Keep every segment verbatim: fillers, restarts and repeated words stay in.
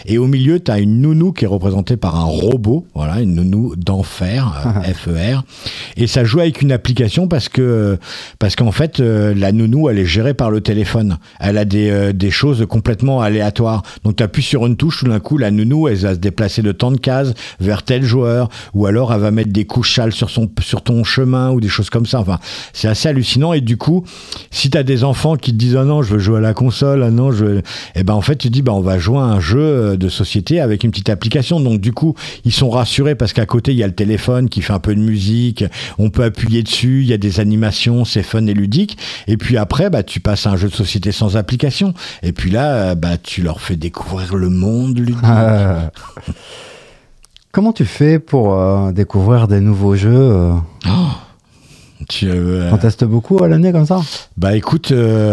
Et au milieu, tu as une nounou qui est représentée par un robot, voilà, une nounou d'enfer, euh, F E R. Et ça joue avec une application parce que parce qu'en fait, euh, la nounou, elle est gérée par le téléphone. Elle a des, euh, des choses complètement aléatoires. Donc, tu appuies sur une touche, tout d'un coup, la nounou, elle va se déplacer de tant de cases vers tel joueur, ou alors elle va mettre des couches sales sur, son, sur ton chemin, ou des choses comme ça. Enfin, c'est assez hallucinant. Et du coup, si tu as des enfants qui te disent « Ah non, je veux jouer à la console, ah non, je veux... » Eh ben, en fait, tu dis bah, « On va jouer à un jeu de société avec une petite application. » Donc, du coup, ils sont rassurés parce qu'à côté, il y a le téléphone qui fait un peu de musique, on peut appuyer dessus, il y a des animations, c'est fun et ludique. Et puis après, bah, tu passes à un jeu de société sans application. Et puis là, bah, tu leur fais découvrir le monde ludique. Euh... Comment tu fais pour euh, découvrir des nouveaux jeux euh... oh. Tu, euh, On teste beaucoup à l'année comme ça? Bah écoute,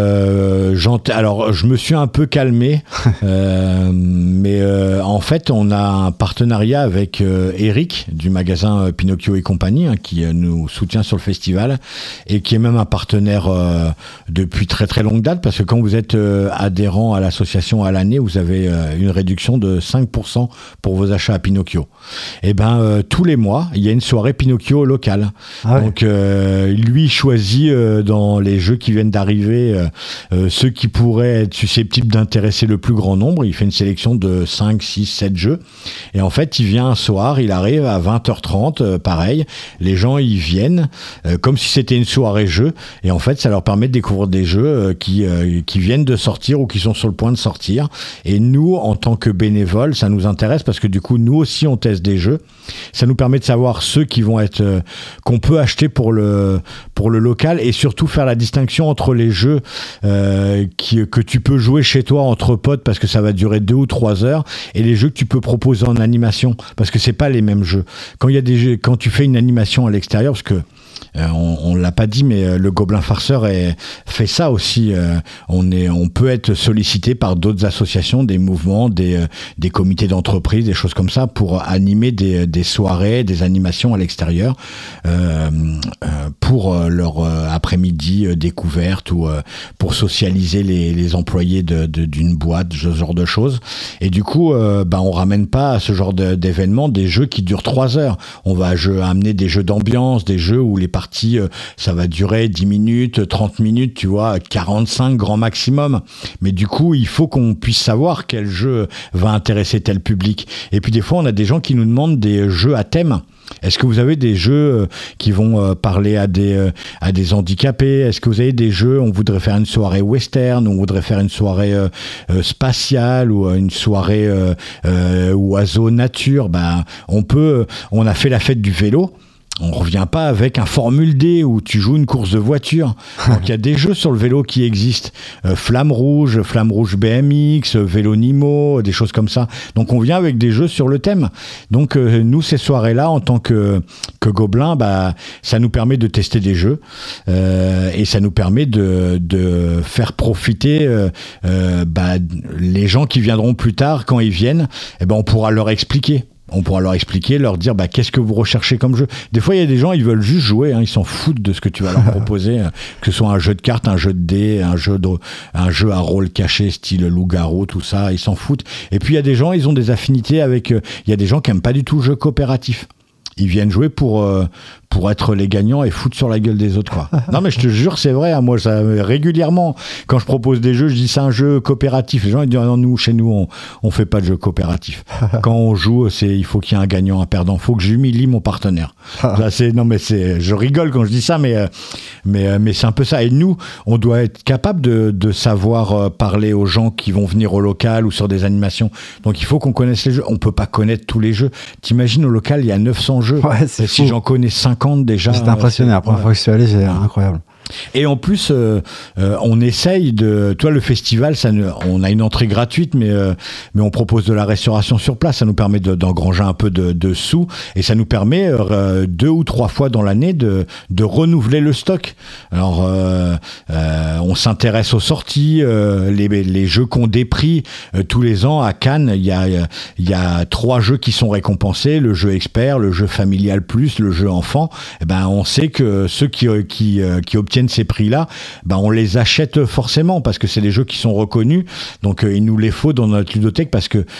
euh, alors je me suis un peu calmé, euh, mais euh, en fait on a un partenariat avec euh, Eric du magasin Pinocchio et compagnie hein, qui euh, nous soutient sur le festival et qui est même un partenaire euh, depuis très très longue date parce que quand vous êtes euh, adhérent à l'association à l'année, vous avez euh, une réduction de cinq pour cent pour vos achats à Pinocchio. Et ben euh, tous les mois, il y a une soirée Pinocchio locale. Ah ouais. Donc euh, lui choisit euh, dans les jeux qui viennent d'arriver euh, euh, ceux qui pourraient être susceptibles d'intéresser le plus grand nombre. Il fait une sélection de cinq, six, sept jeux et en fait il vient un soir, il arrive à vingt heures trente, euh, pareil, les gens ils viennent euh, comme si c'était une soirée jeu et en fait ça leur permet de découvrir des jeux euh, qui, euh, qui viennent de sortir ou qui sont sur le point de sortir et nous en tant que bénévoles ça nous intéresse parce que du coup nous aussi on teste des jeux, ça nous permet de savoir ceux qui vont être euh, qu'on peut acheter pour le pour le local et surtout faire la distinction entre les jeux euh, qui, que tu peux jouer chez toi entre potes parce que ça va durer deux ou trois heures et les jeux que tu peux proposer en animation parce que c'est pas les mêmes jeux. Quand il y a des jeux, quand tu fais une animation à l'extérieur parce que Euh, on, on l'a pas dit, mais euh, le Gobelin Farceur est, fait ça aussi. Euh, on est, on peut être sollicité par d'autres associations, des mouvements, des, euh, des comités d'entreprise, des choses comme ça, pour animer des, des soirées, des animations à l'extérieur, euh, euh, pour euh, leur euh, après-midi euh, découverte ou euh, pour socialiser les, les employés de, de, d'une boîte, ce genre de choses. Et du coup, euh, bah, on ramène pas à ce genre de, d'événements des jeux qui durent trois heures. On va jeu, amener des jeux d'ambiance, des jeux où les parties, ça va durer dix minutes, trente minutes, tu vois, quarante-cinq grand maximum. Mais du coup, il faut qu'on puisse savoir quel jeu va intéresser tel public. Et puis des fois, on a des gens qui nous demandent des jeux à thème. Est-ce que vous avez des jeux qui vont parler à des, à des handicapés? Est-ce que vous avez des jeux, on voudrait faire une soirée western, on voudrait faire une soirée euh, spatiale ou une soirée euh, euh, oiseau nature? Ben, on peut, on a fait la fête du vélo. On revient pas avec un Formule D où tu joues une course de voiture. Donc il y a des jeux sur le vélo qui existent. Euh, Flamme Rouge, Flamme Rouge B M X, Vélo Nimo, des choses comme ça. Donc on vient avec des jeux sur le thème. Donc euh, nous, ces soirées-là, en tant que, que Gobelin, bah, ça nous permet de tester des jeux euh, et ça nous permet de, de faire profiter euh, euh, bah, les gens qui viendront plus tard. Quand ils viennent, eh ben, on pourra leur expliquer. On pourra leur expliquer, leur dire bah, qu'est-ce que vous recherchez comme jeu. Des fois, il y a des gens, ils veulent juste jouer, hein, ils s'en foutent de ce que tu vas leur proposer, que ce soit un jeu de cartes, un jeu de dés, un jeu, de, un jeu à rôle caché, style loup-garou, tout ça, ils s'en foutent. Et puis, il y a des gens, ils ont des affinités avec... Il euh, y a des gens qui n'aiment pas du tout le jeu coopératif. Ils viennent jouer pour, euh, pour être les gagnants et foutre sur la gueule des autres, quoi. Non, mais je te jure, c'est vrai. Hein, moi, ça, régulièrement, quand je propose des jeux, je dis c'est un jeu coopératif. Les gens ils disent non, nous, chez nous, on on fait pas de jeu coopératif. Quand on joue, c'est il faut qu'il y ait un gagnant, un perdant. Il faut que j'humilie mon partenaire. Là, c'est non, mais c'est je rigole quand je dis ça, mais mais mais c'est un peu ça. Et nous, on doit être capable de de savoir parler aux gens qui vont venir au local ou sur des animations. Donc, il faut qu'on connaisse les jeux. On peut pas connaître tous les jeux. T'imagines au local, il y a neuf cents jeux. Ouais, c'est si fou. J'en connais cinquante déjà. J'étais impressionné. La première fois que je suis allé, c'est incroyable. Et en plus, euh, euh, on essaye de... Toi, le festival, ça ne, on a une entrée gratuite, mais, euh, mais on propose de la restauration sur place. Ça nous permet de, d'engranger un peu de, de sous et ça nous permet euh, deux ou trois fois dans l'année de, de renouveler le stock. Alors, euh, euh, on s'intéresse aux sorties, euh, les, les jeux qu'on déprie euh, tous les ans à Cannes. Il y a, il y a trois jeux qui sont récompensés, le jeu expert, le jeu familial plus, le jeu enfant. Et ben, on sait que ceux qui, qui, qui obtiennent ces prix-là, ben on les achète forcément parce que c'est des jeux qui sont reconnus. Donc, euh, il nous les faut dans notre ludothèque parce que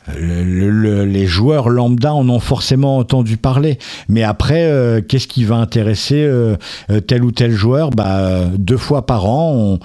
Le, le, le, les joueurs lambda en ont forcément entendu parler, mais après euh, qu'est-ce qui va intéresser euh, tel ou tel joueur? Bah, deux fois par an on,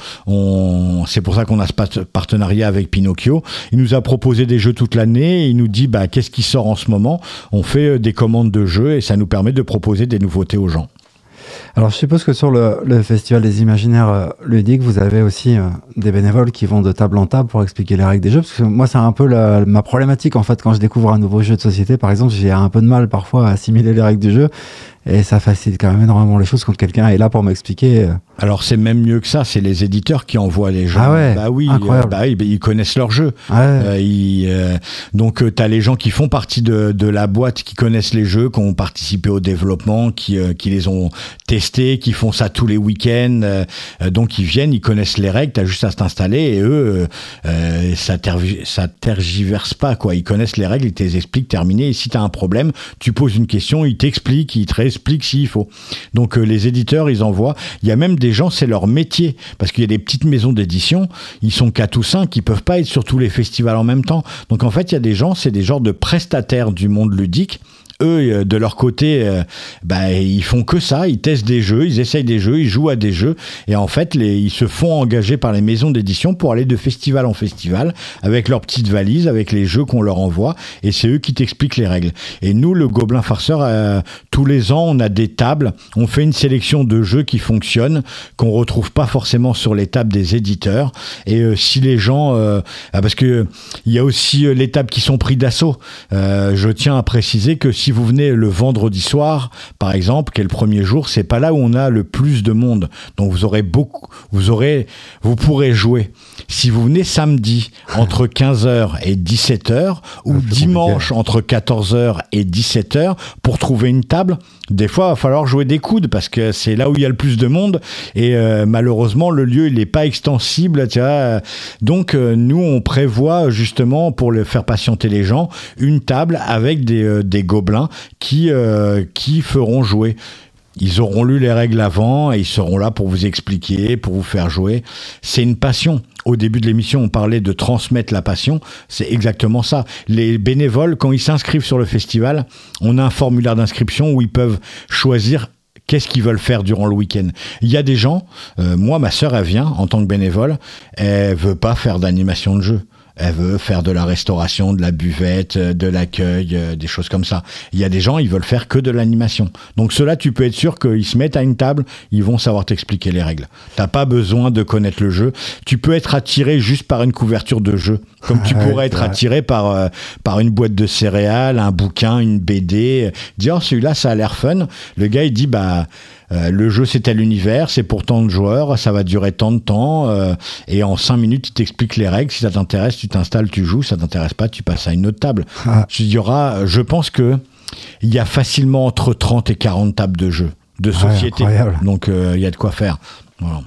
on, c'est pour ça qu'on a ce partenariat avec Pinocchio. Il nous a proposé des jeux toute l'année et il nous dit bah, qu'est-ce qui sort en ce moment. On fait des commandes de jeux et ça nous permet de proposer des nouveautés aux gens. Alors, je suppose que sur le, le Festival des Imaginaires euh, ludiques, vous avez aussi euh, des bénévoles qui vont de table en table pour expliquer les règles des jeux. Parce que moi, c'est un peu la, ma problématique, en fait, quand je découvre un nouveau jeu de société, par exemple, j'ai un peu de mal parfois à assimiler les règles du jeu. Et ça facilite quand même énormément les choses quand quelqu'un est là pour m'expliquer. Alors c'est même mieux que ça, c'est les éditeurs qui envoient les jeux. Ah ouais, bah oui, incroyable. Euh, bah oui, ils connaissent leur jeu. Ouais. Euh, ils, euh, donc euh, t'as les gens qui font partie de, de la boîte, qui connaissent les jeux, qui ont participé au développement, qui, euh, qui les ont testés, qui font ça tous les week-ends. Euh, donc ils viennent, ils connaissent les règles, t'as juste à t'installer et eux, euh, ça, tergi- ça tergiverse pas quoi. Ils connaissent les règles, ils te les expliquent, terminé. Et si t'as un problème, tu poses une question, ils t'expliquent, ils te explique s'il faut. Donc euh, les éditeurs, ils envoient. Il y a même des gens, c'est leur métier, parce qu'il y a des petites maisons d'édition, ils sont quatre ou cinq, ils peuvent pas être sur tous les festivals en même temps. Donc en fait, il y a des gens, c'est des genres de prestataires du monde ludique. Eux, de leur côté, euh, bah, ils font que ça, ils testent des jeux, ils essayent des jeux, ils jouent à des jeux, et en fait, les, ils se font engager par les maisons d'édition pour aller de festival en festival, avec leurs petites valises, avec les jeux qu'on leur envoie, et c'est eux qui t'expliquent les règles. Et nous, le Gobelin Farceur, euh, tous les ans, on a des tables, on fait une sélection de jeux qui fonctionnent, qu'on retrouve pas forcément sur les tables des éditeurs, et euh, si les gens... Euh, parce que il y a aussi euh, les tables qui sont pris d'assaut. Euh, je tiens à préciser que si Si vous venez le vendredi soir, par exemple, qui est le premier jour, c'est pas là où on a le plus de monde. Donc vous aurez beaucoup, vous aurez, vous pourrez jouer. Si vous venez samedi entre quinze heures et dix-sept heures ou ah, dimanche compliqué. entre quatorze heures et dix-sept heures pour trouver une table, des fois il va falloir jouer des coudes parce que c'est là où il y a le plus de monde et euh, malheureusement le lieu il n'est pas extensible, tu vois. Donc euh, nous on prévoit justement pour le faire patienter les gens une table avec des, euh, des gobelins qui, euh, qui feront jouer. Ils auront lu les règles avant et ils seront là pour vous expliquer, pour vous faire jouer. C'est une passion. Au début de l'émission, on parlait de transmettre la passion. C'est exactement ça. Les bénévoles, quand ils s'inscrivent sur le festival, on a un formulaire d'inscription où ils peuvent choisir qu'est-ce qu'ils veulent faire durant le week-end. Il y a des gens, euh, moi, ma sœur, elle vient en tant que bénévole, elle veut pas faire d'animation de jeu. Elle veut faire de la restauration, de la buvette, de l'accueil, des choses comme ça. Il y a des gens, ils veulent faire que de l'animation. Donc ceux-là, tu peux être sûr qu'ils se mettent à une table, ils vont savoir t'expliquer les règles. T'as pas besoin de connaître le jeu. Tu peux être attiré juste par une couverture de jeu, comme tu pourrais être attiré par euh, par une boîte de céréales, un bouquin, une B D. Dire oh, celui-là, ça a l'air fun. Le gars, il dit bah Euh, le jeu c'est tel univers, c'est pour tant de joueurs, ça va durer tant de temps euh, et en cinq minutes il t'explique les règles. Si ça t'intéresse, tu t'installes, tu joues. Si ça t'intéresse pas, tu passes à une autre table. Ah. Il y aura, je pense que il y a facilement entre trente et quarante tables de jeu, de société. Ouais, donc il euh, y a de quoi faire. Voilà.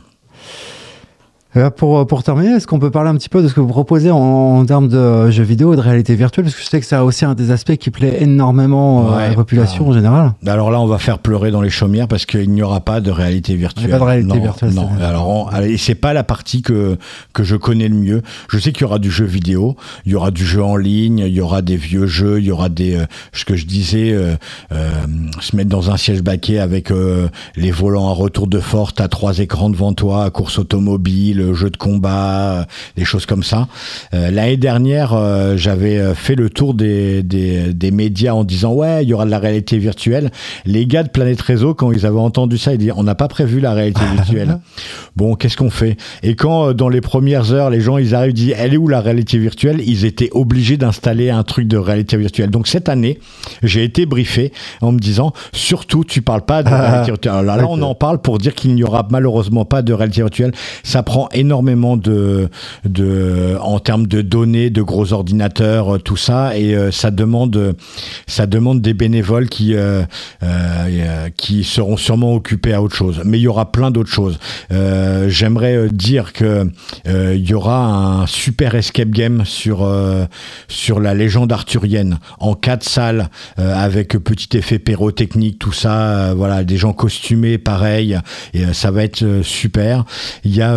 Pour, pour terminer, est-ce qu'on peut parler un petit peu de ce que vous proposez en, en termes de jeux vidéo et de réalité virtuelle? Parce que je sais que c'est aussi un des aspects qui plaît énormément ouais, à la population euh, en général. Alors là, on va faire pleurer dans les chaumières parce qu'il n'y aura pas de réalité virtuelle. Il n'y a pas de réalité non, virtuelle. Non, alors on, c'est pas la partie que, que je connais le mieux. Je sais qu'il y aura du jeu vidéo, il y aura du jeu en ligne, il y aura des vieux jeux, il y aura des, euh, ce que je disais, euh, euh, se mettre dans un siège baquet avec euh, les volants à retour de force, t'as trois écrans devant toi, course automobile, jeux de combat, des choses comme ça. Euh, l'année dernière, euh, j'avais fait le tour des, des, des médias en disant ouais, il y aura de la réalité virtuelle. Les gars de Planète Réseau, quand ils avaient entendu ça, ils disaient on n'a pas prévu la réalité virtuelle. Bon, qu'est-ce qu'on fait? Et quand euh, dans les premières heures, les gens ils arrivent, ils disent elle est où la réalité virtuelle? Ils étaient obligés d'installer un truc de réalité virtuelle. Donc cette année, j'ai été briefé en me disant surtout tu parles pas de réalité virtuelle. Alors là, on en parle pour dire qu'il n'y aura malheureusement pas de réalité virtuelle. Ça prend énormément de, de, en termes de données, de gros ordinateurs, tout ça, et euh, ça demande, ça demande des bénévoles qui, euh, euh, qui seront sûrement occupés à autre chose. Mais il y aura plein d'autres choses. Euh, j'aimerais dire que euh, il y aura un super escape game sur euh, sur la légende arthurienne en quatre salles euh, avec petit effet pyrotechnique, tout ça. Euh, voilà, des gens costumés, pareil. Et euh, ça va être euh, super. Il y a euh, des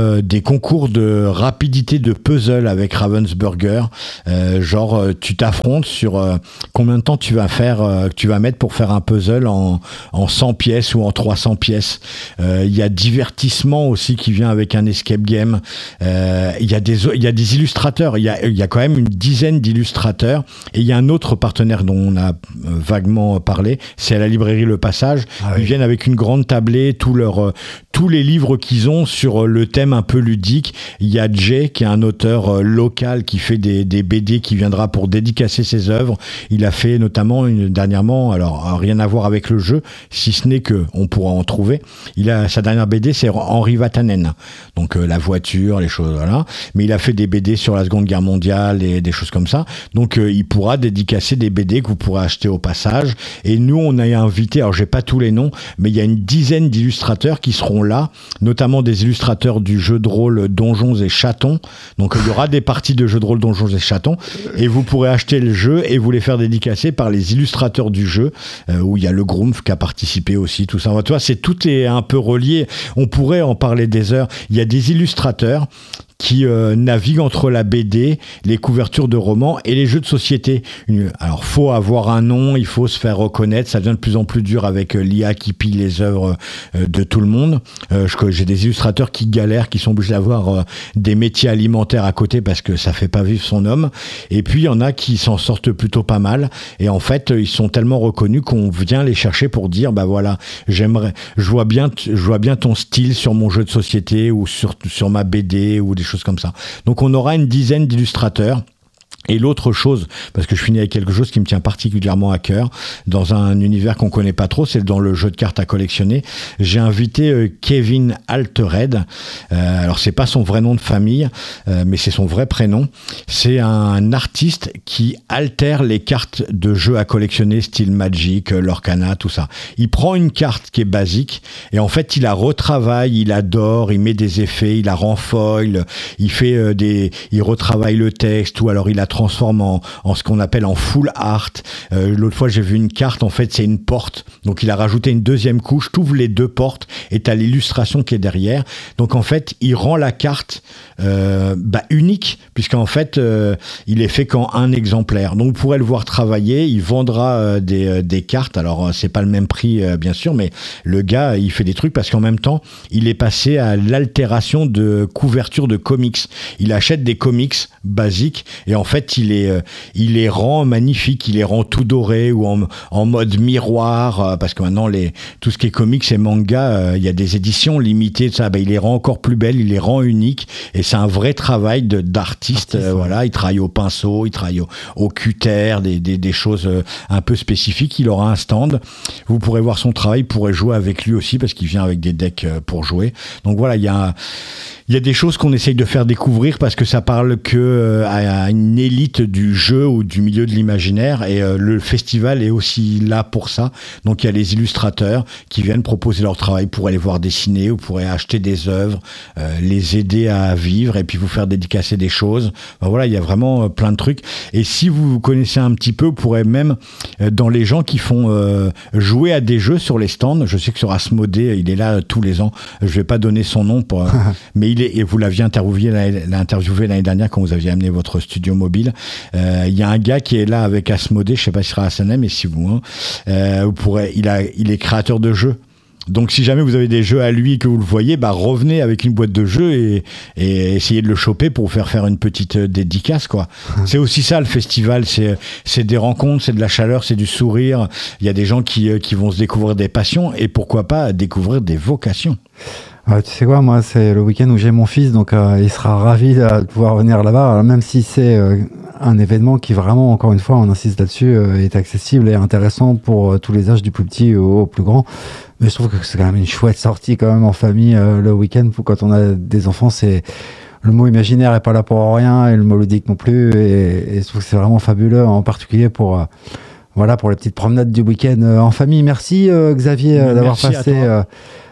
concours de rapidité de puzzle avec Ravensburger. Euh, genre, tu t'affrontes sur euh, combien de temps tu vas faire, euh, tu vas mettre pour faire un puzzle en, en cent pièces ou en trois cents pièces. Il euh, y a divertissement aussi qui vient avec un escape game. Il euh, y a des, il y a des illustrateurs. Il y a, il y a quand même une dizaine d'illustrateurs. Et il y a un autre partenaire dont on a vaguement parlé, c'est à la librairie Le Passage. Ah oui. Ils viennent avec une grande tablée, tous leurs, tous les livres qu'ils ont sur le thème un peu ludique. Il y a Jay, qui est un auteur local qui fait des, des B D, qui viendra pour dédicacer ses œuvres. Il a fait notamment une, dernièrement, alors rien à voir avec le jeu, si ce n'est que on pourra en trouver. Il a sa dernière B D, c'est Henri Vatanen, donc euh, la voiture, les choses, voilà. Mais il a fait des B D sur la Seconde Guerre mondiale et des choses comme ça. Donc euh, il pourra dédicacer des B D que vous pourrez acheter au passage. Et nous, on a invité, alors j'ai pas tous les noms, mais il y a une dizaine d'illustrateurs qui seront là, notamment des illustrateurs du jeu de rôle Donjons et Chatons. Donc il y aura des parties de jeux de rôle Donjons et Chatons, et vous pourrez acheter le jeu et vous les faire dédicacer par les illustrateurs du jeu, euh, où il y a le Groomf qui a participé aussi, tout ça. Tu vois, c'est, tout est un peu relié. On pourrait en parler des heures. Il y a des illustrateurs qui euh, naviguent entre la B D, les couvertures de romans et les jeux de société. Une, alors, faut avoir un nom, il faut se faire reconnaître. Ça devient de plus en plus dur avec euh, l'I A qui pille les œuvres euh, de tout le monde. Euh, je, j'ai des illustrateurs qui galèrent, qui sont obligés d'avoir euh, des métiers alimentaires à côté parce que ça fait pas vivre son homme. Et puis, il y en a qui s'en sortent plutôt pas mal. Et en fait, ils sont tellement reconnus qu'on vient les chercher pour dire, bah voilà, j'aimerais, je vois bien, je vois bien ton style sur mon jeu de société ou sur, sur ma B D ou des choses comme ça. Donc on aura une dizaine d'illustrateurs. Et l'autre chose, parce que je finis avec quelque chose qui me tient particulièrement à cœur, dans un univers qu'on connaît pas trop, c'est dans le jeu de cartes à collectionner. J'ai invité euh, Kevin Altered. Euh, alors c'est pas son vrai nom de famille, euh, mais c'est son vrai prénom. C'est un artiste qui altère les cartes de jeux à collectionner, style Magic, Lorcana, tout ça. Il prend une carte qui est basique et en fait il la retravaille, il adore, il met des effets, il la rend foil, il fait euh, des, il retravaille le texte ou alors il la transforme en, en ce qu'on appelle en full art. Euh, l'autre fois, j'ai vu une carte, en fait, c'est une porte. Donc, il a rajouté une deuxième couche, t'ouvres les deux portes et t'as l'illustration qui est derrière. Donc, en fait, il rend la carte euh, bah, unique, puisqu'en fait, euh, il est fait qu'en un exemplaire. Donc, vous pourrez le voir travailler. Il vendra euh, des, euh, des cartes. Alors, euh, c'est pas le même prix, euh, bien sûr, mais le gars, il fait des trucs parce qu'en même temps, il est passé à l'altération de couverture de comics. Il achète des comics basiques et en fait, il les, euh, il les rend magnifiques, il les rend tout dorés ou en, en mode miroir, euh, parce que maintenant, les, tout ce qui est comics et manga, euh, il y a des éditions limitées, ça, bah, il les rend encore plus belles, il les rend uniques, et c'est un vrai travail de, d'artiste, euh, voilà, il travaille au pinceau, il travaille au, au cutter, des, des, des choses euh, un peu spécifiques, il aura un stand, vous pourrez voir son travail, vous pourrez jouer avec lui aussi, parce qu'il vient avec des decks euh, pour jouer, donc voilà, il y a... Il y a des choses qu'on essaye de faire découvrir parce que ça parle que euh, à une élite du jeu ou du milieu de l'imaginaire et euh, le festival est aussi là pour ça. Donc il y a les illustrateurs qui viennent proposer leur travail pour aller voir dessiner ou pour aller acheter des œuvres, euh, les aider à vivre et puis vous faire dédicacer des choses. Ben voilà, il y a vraiment euh, plein de trucs. Et si vous connaissez un petit peu, vous pourrez même euh, dans les gens qui font euh, jouer à des jeux sur les stands. Je sais que sur Asmodée, il est là euh, tous les ans. Je vais pas donner son nom pour, euh, mais il est, et vous l'aviez interviewé l'année, interviewé l'année dernière quand vous aviez amené votre studio mobile. Euh, il y a un gars qui est là avec Asmodée, je sais pas si ce sera à Sanem, mais si vous, hein, euh, vous pourrez, il a, il est créateur de jeux. Donc si jamais vous avez des jeux à lui et que vous le voyez, bah revenez avec une boîte de jeux et, et essayez de le choper pour vous faire faire une petite dédicace, quoi. C'est aussi ça le festival, c'est, c'est des rencontres, c'est de la chaleur, c'est du sourire. Il y a des gens qui, qui vont se découvrir des passions et pourquoi pas découvrir des vocations. Euh, tu sais quoi, moi c'est le week-end où j'ai mon fils, donc euh, il sera ravi de pouvoir venir là-bas, alors, même si c'est euh, un événement qui vraiment, encore une fois, on insiste là-dessus, euh, est accessible et intéressant pour euh, tous les âges, du plus petit au, au plus grand. Mais je trouve que c'est quand même une chouette sortie quand même en famille euh, le week-end, pour quand on a des enfants, c'est... Le mot imaginaire est pas là pour rien et le mot ludique non plus, et, et je trouve que c'est vraiment fabuleux, en particulier pour... Euh, Voilà, pour les petites promenades du week-end euh, en famille. Merci euh, Xavier euh, d'avoir passé euh,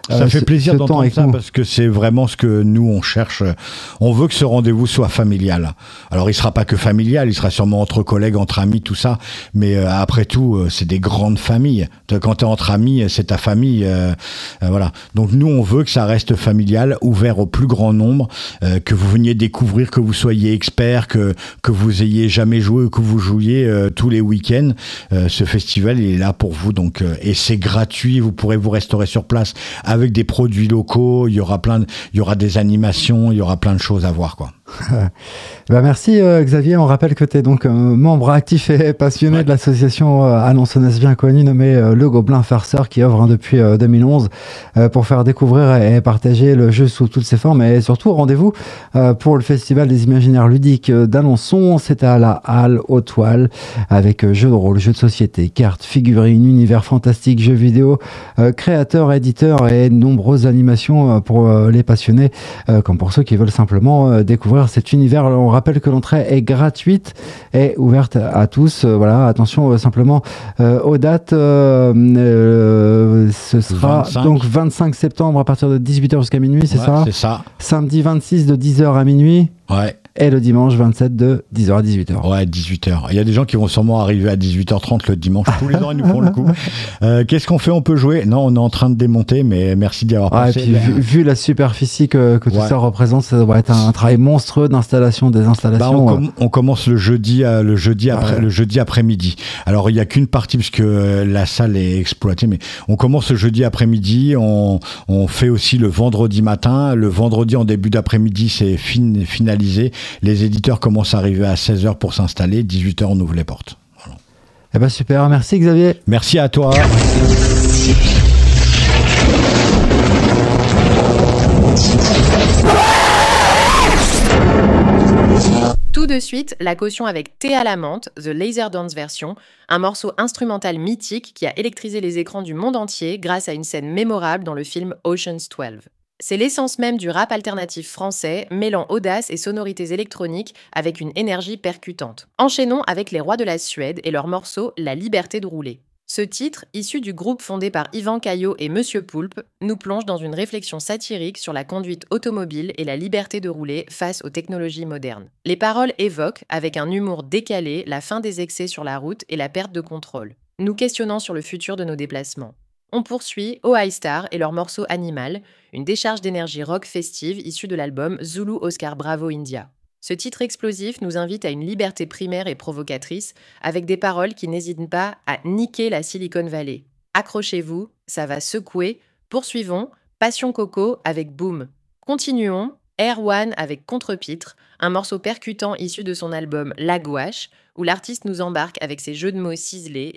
Ça euh, fait ce- plaisir ce temps d'entendre avec ça nous. parce que c'est vraiment ce que nous on cherche. On veut que ce rendez-vous soit familial. Alors il sera pas que familial, il sera sûrement entre collègues, entre amis, tout ça. Mais euh, après tout, euh, c'est des grandes familles. Quand tu es entre amis, c'est ta famille. euh, euh, voilà. Donc nous on veut que ça reste familial, ouvert au plus grand nombre, euh, que vous veniez découvrir, que vous soyez expert, que que vous ayez jamais joué ou que vous jouiez euh, tous les week-ends. Euh, ce festival il est là pour vous. Donc euh, et c'est gratuit. Vous pourrez vous restaurer sur place avec des produits locaux, il y aura plein de, il y aura des animations, il y aura plein de choses à voir, quoi. Bah merci euh, Xavier, on rappelle que tu es donc euh, membre actif et passionné Ouais. de l'association euh, annonçonnaise bien connue nommée euh, Le Gobelin Farceur qui œuvre hein, depuis euh, deux mille onze euh, pour faire découvrir et partager le jeu sous toutes ses formes et surtout rendez-vous euh, pour le Festival des Imaginaires Ludiques euh, d'Alençon. C'est à la Halle aux Toiles avec euh, jeux de rôle, jeux de société, cartes, figurines, univers fantastique, jeux vidéo, euh, créateurs, éditeurs et de nombreuses animations euh, pour euh, les passionnés euh, comme pour ceux qui veulent simplement euh, découvrir cet univers. On rappelle que l'entrée est gratuite et ouverte à tous. Euh, voilà, attention euh, simplement euh, aux dates. Euh, euh, ce sera vingt-cinq. donc vingt-cinq septembre à partir de dix-huit heures jusqu'à minuit, c'est Ouais, ça c'est ça. Samedi vingt-six de dix heures à minuit Ouais. et le dimanche vingt-sept de dix heures à dix-huit heures. Ouais, dix-huit heures. Il y a des gens qui vont sûrement arriver à dix-huit heures trente le dimanche. Tous les ans, ils nous font le coup. Euh, qu'est-ce qu'on fait? On peut jouer? Non, on est en train de démonter, mais merci d'y avoir Ouais, et pensé. puis, vu, vu la superficie que, que tout Ouais. ça représente, ça doit être un, un travail monstrueux d'installation, des Bah, installations. on, euh, com- on commence le jeudi, à- le jeudi après, Ouais. le jeudi après-midi. Alors il y a qu'une partie parce que euh, la salle est exploitée, mais on commence le jeudi après-midi. On, on fait aussi le vendredi matin. Le vendredi en début d'après-midi, c'est fin- finalisé. Les éditeurs commencent à arriver à seize heures pour s'installer. dix-huit heures, on ouvre les portes. Eh ben super, merci Xavier. Merci à toi. Tout de suite, la caution avec Thé à la menthe, The Laser Dance Version, un morceau instrumental mythique qui a électrisé les écrans du monde entier grâce à une scène mémorable dans le film Ocean's douze. C'est l'essence même du rap alternatif français, mêlant audace et sonorités électroniques avec une énergie percutante. Enchaînons avec les Rois de la Suède et leur morceau La liberté de rouler. Ce titre, issu du groupe fondé par Yvan Caillot et Monsieur Poulpe, nous plonge dans une réflexion satirique sur la conduite automobile et la liberté de rouler face aux technologies modernes. Les paroles évoquent, avec un humour décalé, la fin des excès sur la route et la perte de contrôle, nous questionnant sur le futur de nos déplacements. On poursuit au High Star et leur morceau Animal, une décharge d'énergie rock festive issue de l'album Zulu Oscar Bravo India. Ce titre explosif nous invite à une liberté primaire et provocatrice, avec des paroles qui n'hésitent pas à niquer la Silicon Valley. Accrochez-vous, ça va secouer. Poursuivons, Passion Coco avec Boom. Continuons, Air One avec Contrepitre, un morceau percutant issu de son album La Gouache, où l'artiste nous embarque avec ses jeux de mots ciselés